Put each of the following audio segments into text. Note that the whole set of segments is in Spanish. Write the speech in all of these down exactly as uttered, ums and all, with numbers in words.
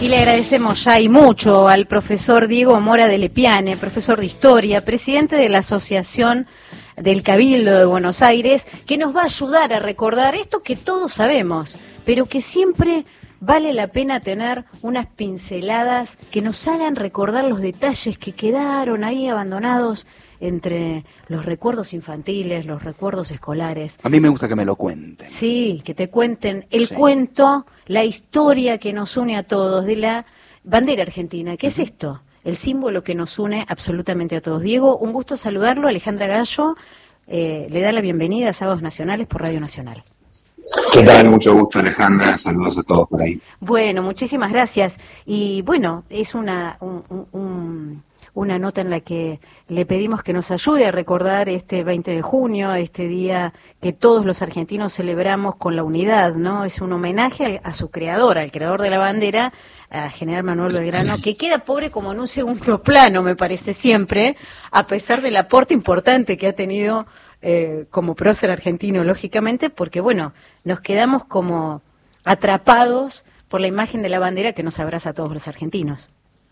Y le agradecemos ya y mucho al profesor Diego Mora de Lepiane, profesor de Historia, presidente de la Asociación del Cabildo de Buenos Aires, que nos va a ayudar a recordar esto que todos sabemos, pero que siempre vale la pena tener unas pinceladas que nos hagan recordar los detalles que quedaron ahí abandonados entre los recuerdos infantiles, los recuerdos escolares. A mí me gusta que me lo cuenten. Sí, que te cuenten el Sí. cuento, la historia que nos une a todos de la bandera argentina. ¿Qué uh-huh. es esto? El símbolo que nos une absolutamente a todos. Diego, un gusto saludarlo. Alejandra Gallo eh, le da la bienvenida a Sábados Nacionales por Radio Nacional. ¿Qué tal? Mucho gusto, Alejandra. Saludos a todos por ahí. Bueno, muchísimas gracias. Y bueno, es una un, un, un, una nota en la que le pedimos que nos ayude a recordar este veinte de junio, este día que todos los argentinos celebramos con la unidad, ¿no? Es un homenaje al, a su creador, al creador de la bandera, a General Manuel Belgrano, que queda pobre como en un segundo plano, me parece siempre, a pesar del aporte importante que ha tenido eh, como prócer argentino, lógicamente, porque bueno, nos quedamos como atrapados por la imagen de la bandera que nos abraza a todos los argentinos.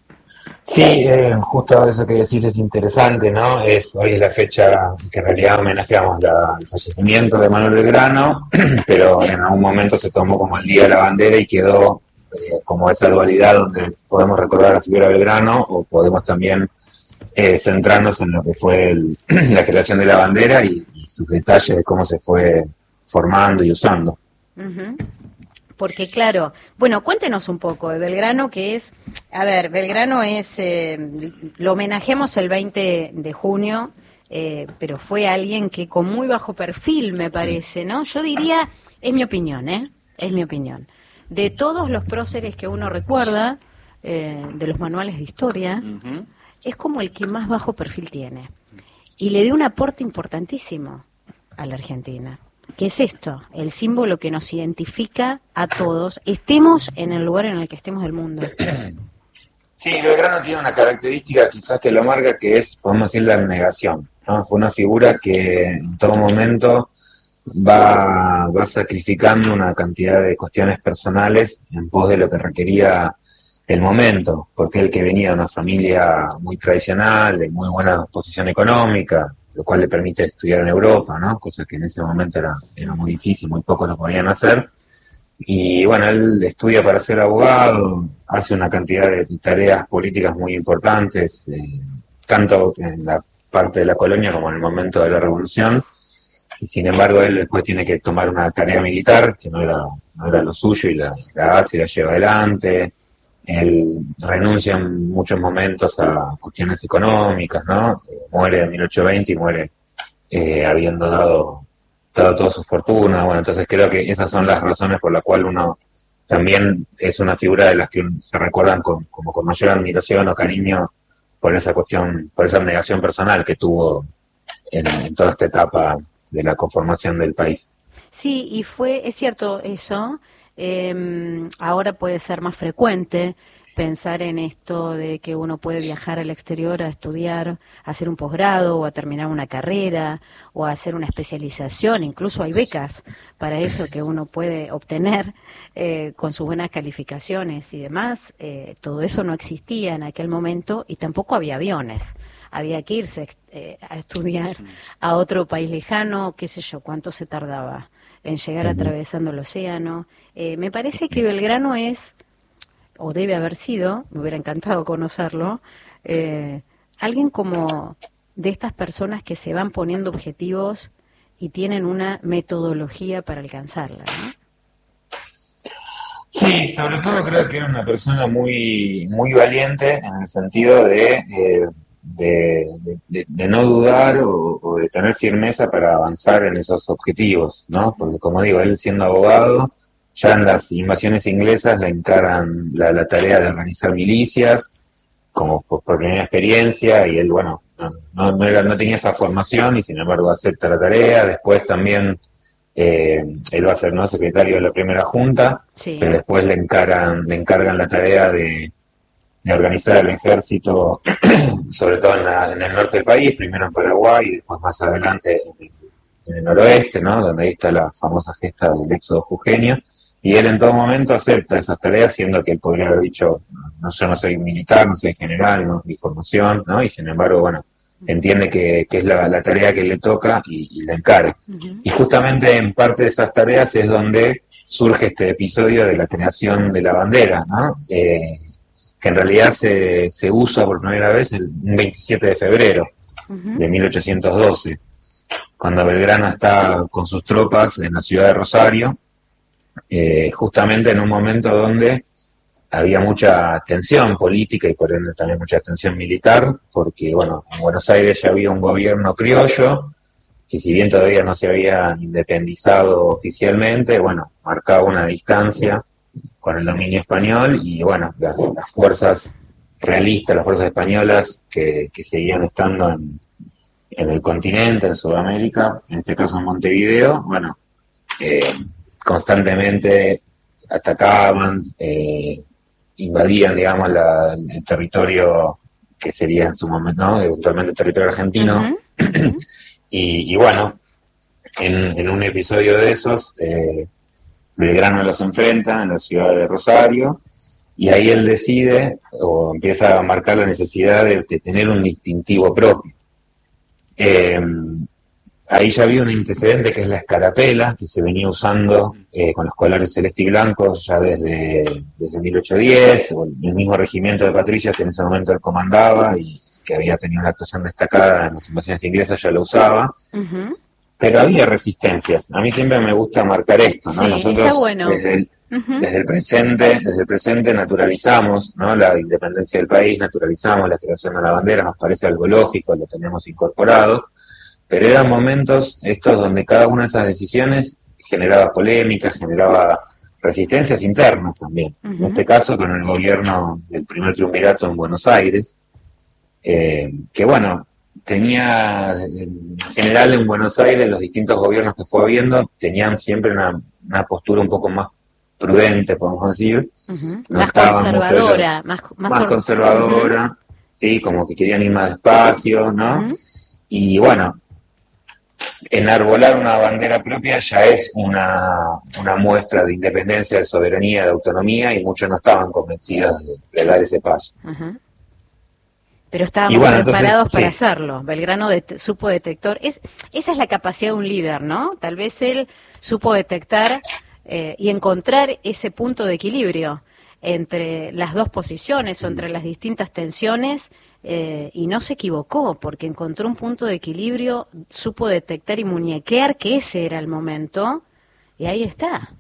Sí, eh, justo eso que decís es interesante, ¿no? Es hoy es la fecha que en realidad homenajeamos la, el fallecimiento de Manuel Belgrano, pero en algún momento se tomó como el Día de la Bandera y quedó eh, como esa dualidad donde podemos recordar la figura de Belgrano o podemos también eh, centrarnos en lo que fue el, la creación de la bandera y, y sus detalles de cómo se fue formando y usando. Uh-huh. Porque claro, bueno, cuéntenos un poco de Belgrano, que es, a ver, Belgrano es, eh, lo homenajeamos el veinte de junio, eh, pero fue alguien que con muy bajo perfil, me parece, ¿no? Yo diría, es mi opinión, ¿eh? Es mi opinión. De todos los próceres que uno recuerda, eh, de los manuales de historia, uh-huh. es como el que más bajo perfil tiene. Y le dio un aporte importantísimo a la Argentina. ¿Qué es esto? El símbolo que nos identifica a todos, estemos en el lugar en el que estemos del mundo. Sí, Belgrano tiene una característica quizás que lo marca, que es, podemos decir, la abnegación, ¿no? Fue una figura que en todo momento va, va sacrificando una cantidad de cuestiones personales en pos de lo que requería el momento, porque él que venía de una familia muy tradicional, de muy buena posición económica, lo cual le permite estudiar en Europa, ¿no? Cosa que en ese momento era, era muy difícil, muy pocos lo podían hacer. Y bueno, él estudia para ser abogado, hace una cantidad de tareas políticas muy importantes, eh, tanto en la parte de la colonia como en el momento de la revolución. Y sin embargo, él después tiene que tomar una tarea militar, que no era, no era lo suyo, y la, la hace y la lleva adelante. Él renuncia en muchos momentos a cuestiones económicas, ¿no? Eh, muere en mil ochocientos veinte y muere eh, habiendo dado, dado toda su fortuna. Bueno, entonces creo que esas son las razones por las cuales uno también es una figura de las que se recuerdan con, como con mayor admiración o cariño por esa cuestión, por esa abnegación personal que tuvo en, en toda esta etapa de la conformación del país. Sí, y fue, es cierto eso. Eh, ahora puede ser más frecuente pensar en esto de que uno puede viajar al exterior a estudiar, a hacer un posgrado o a terminar una carrera o a hacer una especialización, incluso hay becas para eso que uno puede obtener eh, con sus buenas calificaciones y demás. Eh, todo eso no existía en aquel momento y tampoco había aviones. Había que irse eh, a estudiar a otro país lejano, qué sé yo, cuánto se tardaba en llegar atravesando el océano. Eh, me parece que Belgrano es, o debe haber sido, me hubiera encantado conocerlo, eh, alguien como de estas personas que se van poniendo objetivos y tienen una metodología para alcanzarla, ¿no? Sí, sobre todo creo que era una persona muy, muy valiente en el sentido de... Eh, De, de, de no dudar o, o de tener firmeza para avanzar en esos objetivos, ¿no? Porque como digo, él siendo abogado, ya en las invasiones inglesas le encaran la, la tarea de organizar milicias, como por, por primera experiencia, y él, bueno, no, no, no, era, no tenía esa formación y sin embargo acepta la tarea. Después también eh, él va a ser, ¿no?, secretario de la primera junta, sí. Pero después le encaran, le encargan la tarea de de organizar el ejército, sobre todo en, la, en el norte del país, primero en Paraguay y después más adelante en el, en el noroeste, ¿no?, donde ahí está la famosa gesta del éxodo jujeño, Y él en todo momento acepta esas tareas, siendo que él podría haber dicho, no, yo no soy militar, no soy general, no es mi formación, ¿no? Y sin embargo, bueno, entiende que, que es la, la tarea que le toca y, y la encara. Uh-huh. Y justamente en parte de esas tareas es donde surge este episodio de la creación de la bandera, ¿no? Eh, que en realidad se, se usa por primera vez el veintisiete de febrero uh-huh. de mil ochocientos doce, cuando Belgrano está con sus tropas en la ciudad de Rosario, eh, justamente en un momento donde había mucha tensión política y por ende también mucha tensión militar, porque bueno, en Buenos Aires ya había un gobierno criollo, que si bien todavía no se había independizado oficialmente, bueno, marcaba una distancia con el dominio español y bueno, las, las fuerzas realistas, las fuerzas españolas que, que seguían estando en, en el continente, en Sudamérica, en este caso en Montevideo, bueno, eh, constantemente atacaban, eh, invadían, digamos, la, el territorio que sería en su momento, ¿no? Eventualmente el territorio argentino. Uh-huh. y, y bueno, en, en un episodio de esos, eh, Belgrano los enfrenta en la ciudad de Rosario, y ahí él decide, o empieza a marcar la necesidad de, de tener un distintivo propio. Eh, Ahí ya había un antecedente que es la escarapela, que se venía usando eh, con los colores celeste y blancos ya desde, desde mil ochocientos diez, o el mismo regimiento de patricios que en ese momento él comandaba y que había tenido una actuación destacada en las invasiones inglesas ya lo usaba. Uh-huh. Pero había resistencias. A mí siempre me gusta marcar esto, ¿no? Sí, nosotros está bueno. desde, el, uh-huh. desde el presente, desde el presente naturalizamos, ¿no? La independencia del país, naturalizamos la creación de la bandera, nos parece algo lógico, lo tenemos incorporado. Pero eran momentos estos donde cada una de esas decisiones generaba polémicas, generaba resistencias internas también. Uh-huh. En este caso con el gobierno del primer triunvirato en Buenos Aires, eh, que bueno, tenía, en general en Buenos Aires los distintos gobiernos que fue habiendo tenían siempre una, una postura un poco más prudente, podemos decir. Uh-huh. No más conservadora. Ellos, más, más, más or- conservadora, uh-huh. sí, como que querían ir más despacio, ¿no? Uh-huh. Y bueno, enarbolar una bandera propia ya es una, una muestra de independencia, de soberanía, de autonomía, y muchos no estaban convencidos de, de dar ese paso. Uh-huh. Pero estábamos bueno, preparados entonces, para sí. hacerlo. Belgrano de, supo detector. Es, esa es la capacidad de un líder, ¿no? Tal vez él supo detectar eh, y encontrar ese punto de equilibrio entre las dos posiciones o entre las distintas tensiones, eh, y no se equivocó porque encontró un punto de equilibrio, supo detectar y muñequear que ese era el momento, y ahí está.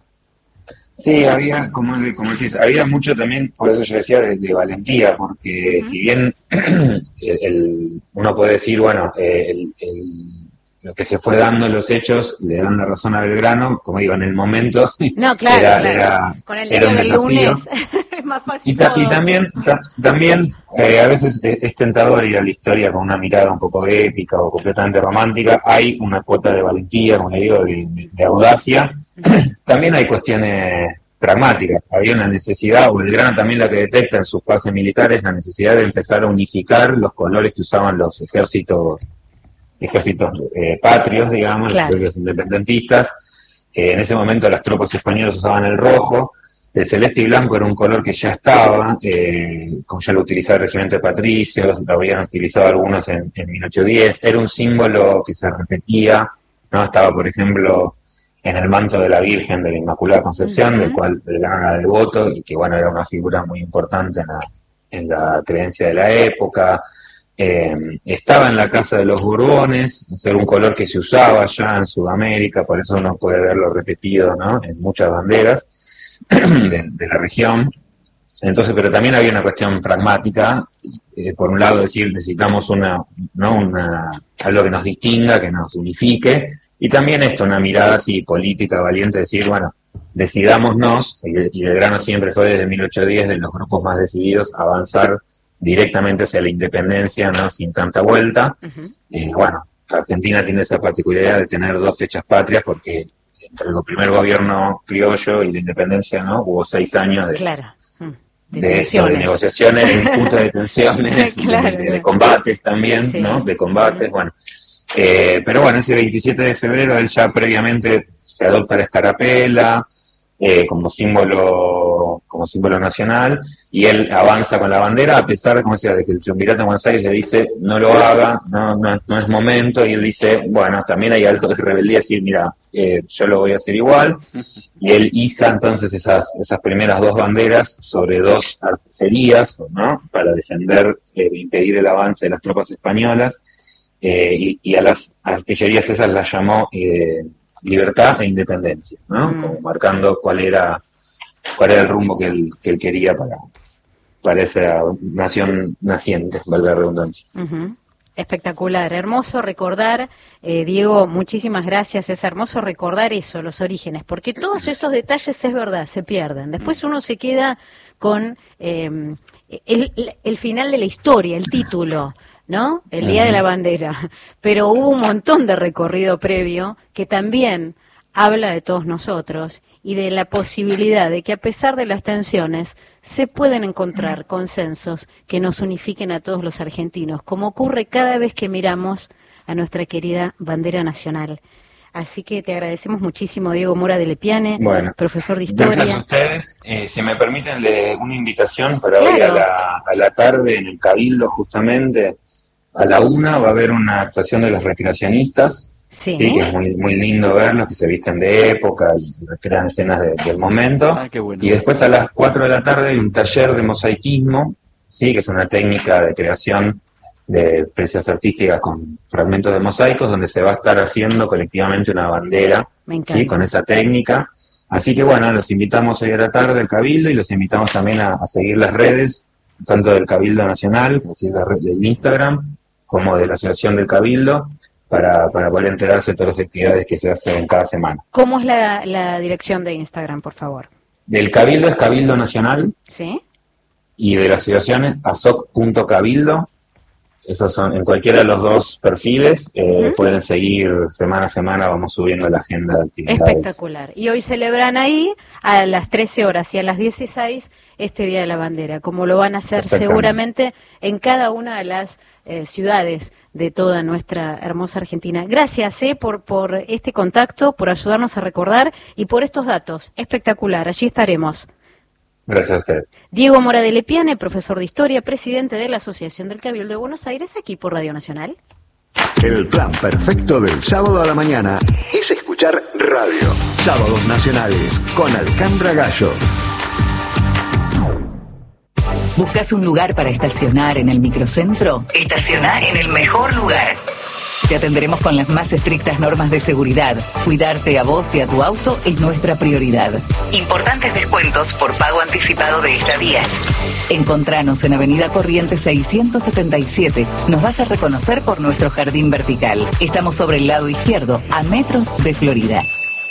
Sí, había, como, como decís, había mucho también, por eso yo decía, de, de valentía, porque uh-huh. si bien el, el, uno puede decir, bueno, eh, el, el, lo que se fue dando en los hechos le dan la razón a Belgrano, como digo, en el momento. No, claro, era, claro. Era, con el día del lunes es más fácil. Y, ta, y también, ta, también eh, a veces es, es tentador ir a la historia con una mirada un poco épica o completamente romántica. Hay una cuota de valentía, como le digo, de, de, de audacia. También hay cuestiones pragmáticas. Había una necesidad, o Belgrano también la que detecta en su fase militar, es la necesidad de empezar a unificar los colores que usaban los ejércitos ejércitos eh, patrios, digamos, claro. Los independentistas. Eh, en ese momento las tropas españolas usaban el rojo, el celeste y blanco era un color que ya estaba, eh, como ya lo utilizaba el regimiento de patricios, lo habían utilizado algunos en, en mil ochocientos diez, era un símbolo que se repetía, ¿no? Estaba, por ejemplo, en el manto de la Virgen de la Inmaculada Concepción, uh-huh. del cual Belgrano era devoto, y que bueno, era una figura muy importante en la, en la creencia de la época. Eh, estaba en la casa de los Borbones, era un color que se usaba ya en Sudamérica, por eso uno puede verlo repetido, ¿no? En muchas banderas de, de la región. Entonces, pero también había una cuestión pragmática, eh, por un lado decir, necesitamos una, ¿no? una, algo que nos distinga, que nos unifique, y también esto, una mirada así política, valiente, decir, bueno, decidámonos, y, y Belgrano siempre fue desde mil ochocientos diez de los grupos más decididos a avanzar directamente hacia la independencia, ¿no? Sin tanta vuelta. Uh-huh. Eh, bueno, Argentina tiene esa particularidad de tener dos fechas patrias, porque entre el primer gobierno criollo y la independencia, ¿no? Hubo seis años de, claro. de, de, esto, de negociaciones, de disputas, de tensiones, claro, de, de, de combates también, sí. ¿no? De combates, uh-huh. bueno. Eh, pero bueno, ese veintisiete de febrero él ya previamente se adopta la escarapela, eh, como símbolo como símbolo nacional, y él avanza con la bandera, a pesar de, como decía, de que el triunvirato de Buenos Aires le dice, no lo haga, no, no, no es momento, y él dice, bueno, también hay algo de rebeldía, decir, mira, eh, yo lo voy a hacer igual, y él iza entonces esas, esas primeras dos banderas sobre dos artillerías, ¿no?, para defender, eh, impedir el avance de las tropas españolas, eh, y, y a las artillerías esas las llamó eh, libertad e independencia, ¿no? Mm. Como marcando cuál era cuál era el rumbo que él, que él quería para, para esa nación naciente, valga la redundancia. Uh-huh. Espectacular, hermoso recordar, eh, Diego, muchísimas gracias, es hermoso recordar eso, los orígenes, porque todos esos detalles, es verdad, se pierden. Después uno se queda con eh, el, el final de la historia, el título, ¿no? El Día de la Bandera. Pero hubo un montón de recorrido previo que también habla de todos nosotros y de la posibilidad de que, a pesar de las tensiones, se pueden encontrar consensos que nos unifiquen a todos los argentinos, como ocurre cada vez que miramos a nuestra querida bandera nacional. Así que te agradecemos muchísimo, Diego Mora de Lepiane, bueno, profesor de Historia. Gracias a ustedes. Eh, si me permiten, le, una invitación para claro. hoy a la, a la tarde en el Cabildo, justamente, a la una va a haber una actuación de los recreacionistas. Sí. sí, que es muy muy lindo verlos, que se visten de época y recrean escenas de, del momento. Ah, qué bueno. Y después a las cuatro de la tarde hay un taller de mosaicismo, sí, que es una técnica de creación de piezas artísticas con fragmentos de mosaicos, donde se va a estar haciendo colectivamente una bandera, sí, con esa técnica. Así que bueno, los invitamos hoy a la tarde al Cabildo y los invitamos también a, a seguir las redes, tanto del Cabildo Nacional, así la red del Instagram, como de la Asociación del Cabildo, Para, para poder enterarse de todas las actividades que se hacen cada semana. ¿Cómo es la, la dirección de Instagram, por favor? Del Cabildo es Cabildo Nacional. Sí. Y de la asociación es asoc punto cabildo. Esos son, en cualquiera de los dos perfiles, eh, ¿Mm? pueden seguir semana a semana, vamos subiendo la agenda de actividades. Espectacular. Y hoy celebran ahí a las trece horas y a las dieciséis este Día de la Bandera, como lo van a hacer seguramente en cada una de las eh, ciudades de toda nuestra hermosa Argentina. Gracias eh, por, por este contacto, por ayudarnos a recordar y por estos datos. Espectacular, allí estaremos. Gracias a ustedes. Diego Mora de Lepiane, profesor de Historia, presidente de la Asociación del Cabildo de Buenos Aires, aquí por Radio Nacional. El plan perfecto del sábado a la mañana es escuchar radio. Sábados Nacionales con Alejandra Gallo. ¿Buscas un lugar para estacionar en el microcentro? Estacioná en el mejor lugar. Te atenderemos con las más estrictas normas de seguridad. Cuidarte a vos y a tu auto es nuestra prioridad. Importantes descuentos por pago anticipado de estadías. Encontranos en Avenida Corrientes seiscientos setenta y siete. Nos vas a reconocer por nuestro jardín vertical. Estamos sobre el lado izquierdo, a metros de Florida.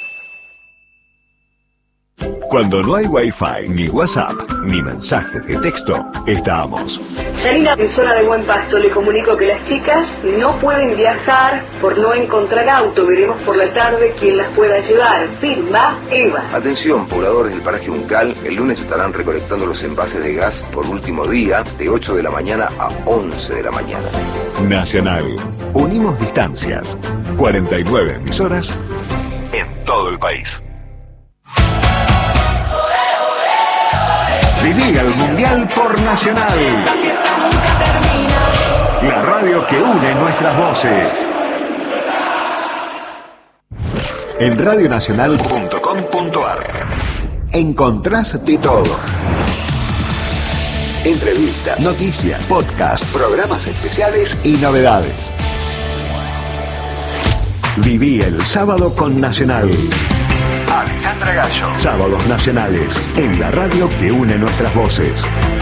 Cuando no hay Wi-Fi, ni WhatsApp, ni mensajes de texto, estamos. Yanina, en zona de Buen Pasto, le comunico que las chicas no pueden viajar por no encontrar auto. Veremos por la tarde quién las pueda llevar. Firma Eva. Atención, pobladores del paraje Uncal, el lunes estarán recolectando los envases de gas por último día, de ocho de la mañana a once de la mañana. Nacional. Unimos distancias. cuarenta y nueve emisoras en todo el país. Viví el Mundial por Nacional. La radio que une nuestras voces. En radio nacional punto com punto a r encontrás de todo. Entrevistas, noticias, podcast, programas especiales y novedades. Viví el sábado con Nacional. Alejandra Gallo. Sábados Nacionales, en la radio que une nuestras voces.